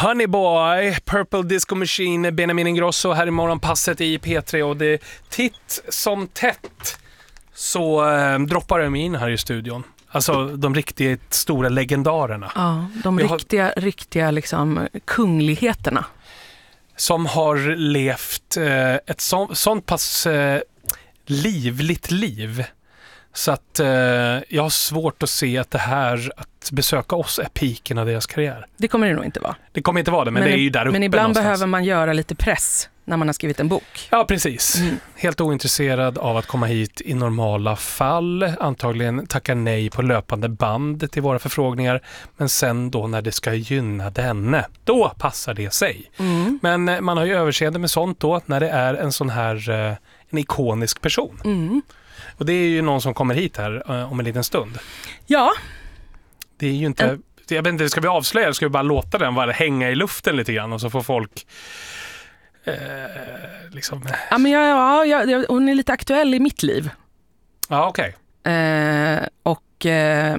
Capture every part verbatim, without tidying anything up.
Honey Boy, Purple Disco Machine, Benjamin Ingrosso här i morgonpasset i P tre, och det titt som tätt så eh, droppar de in här i studion. Alltså de riktigt stora legendarerna. Ja, de Vi riktiga, har... riktiga liksom kungligheterna. Som har levt eh, ett så, sånt pass eh, livligt liv. Så att eh, jag har svårt att se att det här, att besöka oss är piken av deras karriär. Det kommer det nog inte vara. Det kommer inte vara det, men, men det är ju där uppe Men ibland någonstans. behöver man göra lite press när man har skrivit en bok. Ja, precis. Mm. Helt ointresserad av att komma hit i normala fall. Antagligen tacka nej på löpande band till våra förfrågningar. Men sen då när det ska gynna denne, då passar det sig. Mm. Men man har ju överseende med sånt då när det är en sån här en ikonisk person. Mm. Och det är ju någon som kommer hit här uh, om en liten stund. Ja. Det är ju inte... En... Jag vet inte, ska vi avslöja eller ska vi bara låta den bara hänga i luften lite grann och så får folk... Eh, liksom... Ja, men jag, ja, jag, hon är lite aktuell i mitt liv. Ja, okej. Okay. Eh, och... Eh,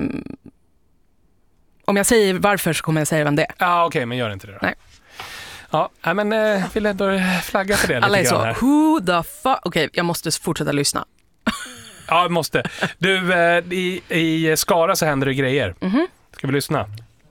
om jag säger varför så kommer jag säga vem det är. Ja, okej, okay, men gör inte det då. Nej. Ja, men eh, vill ändå flagga för det alla lite är grann så, här. who the fuck... Okej, okay, jag måste fortsätta lyssna. Ja, jag måste. Du, eh, i, i Skara så händer det grejer. Mm-hmm. Ska vi lyssna?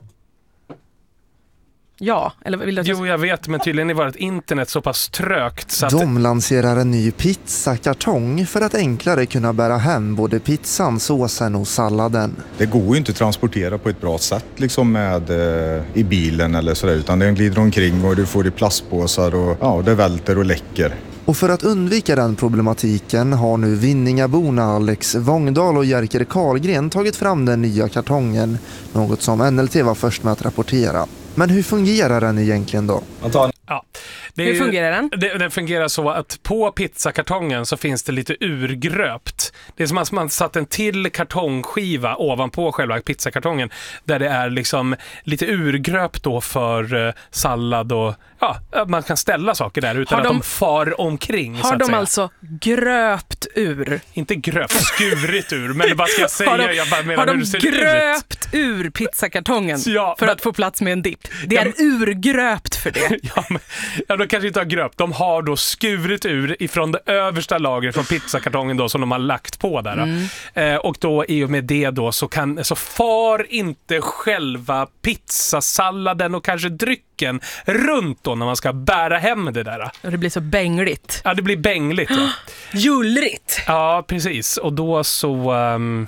Ja, eller vill du att jag... Jo, jag vet, men tydligen är vårt internet så pass trögt så att... De lanserar en ny pizzakartong för att enklare kunna bära hem både pizzan, såsen och salladen. Det går ju inte att transportera på ett bra sätt liksom med eh, i bilen eller sådär, utan den glider omkring och du får i plastpåsar och ja, det välter och läcker. Och för att undvika den problematiken har nu Vinningaborna Alex Vångdal och Jerker Karlgren tagit fram den nya kartongen, något som N L T var först med att rapportera. Men hur fungerar den egentligen då? Ja, det är Hur ju, fungerar den? Det, den fungerar så att på pizzakartongen så finns det lite urgröpt. Det är som att man satt en till kartongskiva ovanpå själva pizzakartongen där det är liksom lite urgröpt då för eh, sallad och ja, man kan ställa saker där utan de, att de far omkring. Har så att de säga. alltså gröpt ur? Inte gröpt, skurit ur, men vad ska jag säga? Har de, jag bara menar har de hur det ser gröpt ut. ur pizzakartongen Ja, för men, att få plats med en dipp? Det är ja, urgröpt för det. Ja, men, ja, de kanske inte har gröpt. De har då skurit ur ifrån det översta lagret från pizzakartongen då som de har lagt på där. Mm. Eh, och då i och med det då så, kan, så far inte själva pizzasalladen och kanske drycken runt då när man ska bära hem det där. Och det blir så bängligt. Ja, det blir bängligt. Ja, Jullrigt. ja precis. Och då så... Um,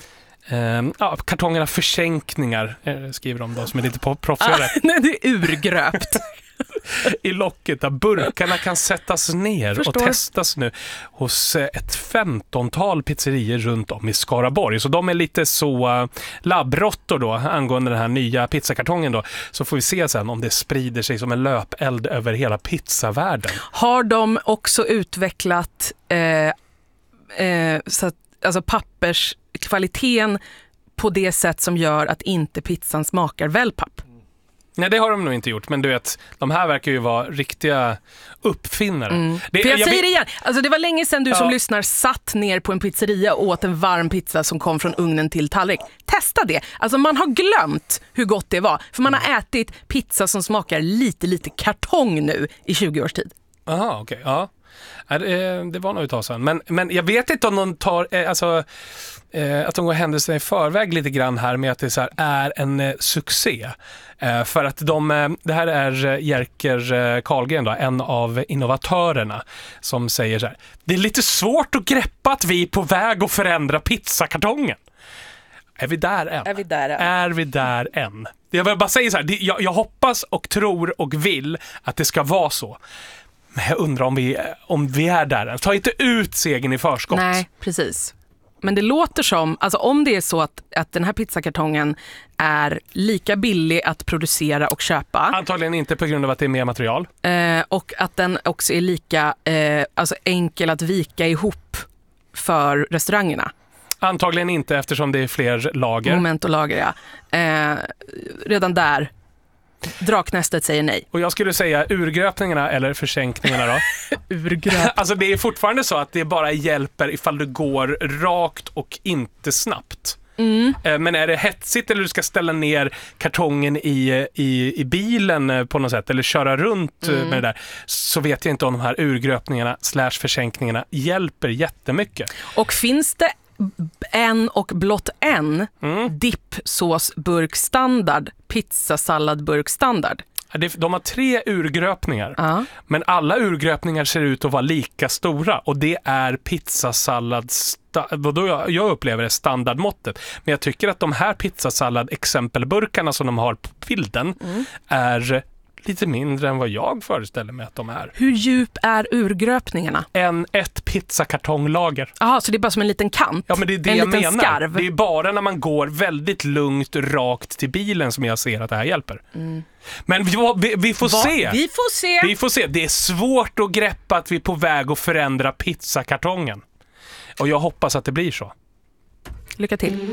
Um, ja, kartongerna försänkningar eh, skriver de då som är lite proffsigare. Ah, nej, det är urgröpt. I locket där burkarna kan sättas ner Förstår. och testas nu hos ett femtontal pizzerier runt om i Skaraborg. Så de är lite så uh, labbrottor då angående den här nya pizzakartongen då. Så får vi se sen om det sprider sig som en löpeld över hela pizzavärlden. Har de också utvecklat eh, eh, så att, alltså papperskvaliteten på det sätt som gör att inte pizzan smakar wellpapp? Nej, det har de nog inte gjort, men du vet, de här verkar ju vara riktiga uppfinnare. Mm. Det, För jag, jag säger vill... det igen, alltså det var länge sedan du ja. som lyssnar satt ner på en pizzeria och åt en varm pizza som kom från ugnen till tallrik. Testa det. Alltså man har glömt hur gott det var, för man har ätit pizza som smakar lite, lite kartong nu i tjugo års tid. Aha, okej, okay, ja. Det var nog ett tag sedan. Men, men jag vet inte om de tar, alltså, eh, att de går händelserna i förväg lite grann här med att det så här är en eh, succé. Eh, för att de, eh, det här är Jerker eh, Karlgren då, en av innovatörerna som säger så här: det är lite svårt att greppa att vi är på väg att förändra pizzakartongen. Är vi där än? Är vi där än? Är vi där än? Jag vill bara säga så här, jag, jag hoppas och tror och vill att det ska vara så. Men jag undrar om vi, om vi är där. Ta inte ut segern i förskott. Nej, precis. Men det låter som, alltså om det är så att, att den här pizzakartongen är lika billig att producera och köpa. Antagligen inte på grund av att det är mer material. Eh, och att den också är lika eh, alltså enkel att vika ihop för restaurangerna. Antagligen inte eftersom det är fler lager. Moment och lager, ja. Eh, redan där. Draknästet säger nej. Och jag skulle säga urgröpningarna eller försänkningarna då. Urgröp. Alltså det är fortfarande så att det bara hjälper ifall du går rakt och inte snabbt. Mm. Eh, men är det hetsigt eller du ska ställa ner kartongen i, i, i bilen eh, på något sätt eller köra runt eh, Mm. med det där, så vet jag inte om de här urgröpningarna slash försänkningarna hjälper jättemycket. Och finns det en och blott en Mm. dippsåsburk standard, pizzasalladburk standard? Ja, det- De har tre urgröpningar. Ja. Men alla urgröpningar ser ut att vara lika stora och det är pizzasallad sta- vad då jag, jag upplever det standardmåttet. Men jag tycker att de här pizzasallad exempelburkarna som de har på bilden Mm. är lite mindre än vad jag föreställer mig att de är. Hur djup är urgröpningarna? En ett pizzakartonglager. Jaha, så det är bara som en liten kant? Ja, men det är det en jag liten menar. skarv? Det är bara när man går väldigt lugnt rakt till bilen som jag ser att det här hjälper. Men vi, vi, vi får Va? se. Vi får se. Vi får se. Det är svårt att greppa att vi är på väg att förändra pizzakartongen. Och jag hoppas att det blir så. Lycka till.